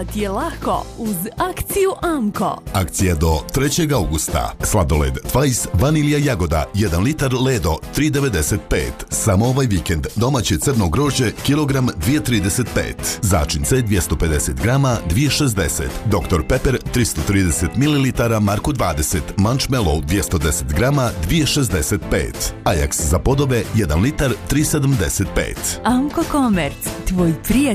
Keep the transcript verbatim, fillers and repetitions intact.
Ti je lako uz akciju Amko. Akcija do trećeg augusta. Sladoled Twice vanilija jagoda jedan litar Ledo tri devedeset pet. Samo ovaj vikend domaće crno grožđe kilogram dvije trideset pet. Začince dvjesto pedeset grama dvije šezdeset. doktor Pepper tristo trideset mililitara Marko dvadeset. Munchmallow dvjesto deset grama dvije šezdeset pet. Ajax za podove jedan litar tri sedamdeset pet. Amko Komerc, tvoj prijatelj.